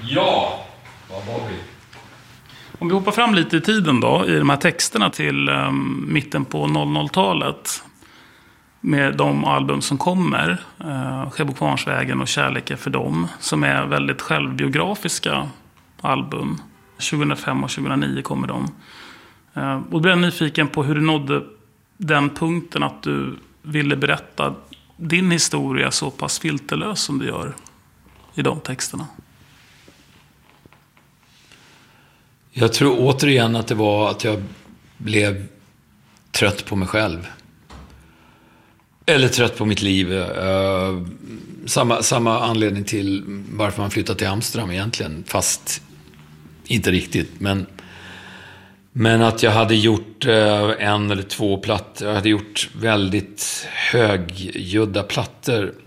Ja, vad var vi? Om vi hoppar fram lite i tiden då, i de här texterna till mitten på 00-talet. Med de album som kommer, Sjöbo Kvarnsvägen och Kärlek är för dem, som är väldigt självbiografiska album. 2005 och 2009 kommer de. Och då blev jag nyfiken på hur du nådde den punkten att du ville berätta din historia så pass filterlös som du gör i de texterna. Jag tror återigen att det var att jag blev trött på mig själv. Eller trött på mitt liv. Samma anledning till varför man flyttade till Amsterdam egentligen. Fast inte riktigt. Men att jag hade gjort en eller två plattor. Jag hade gjort väldigt högljudda plattor.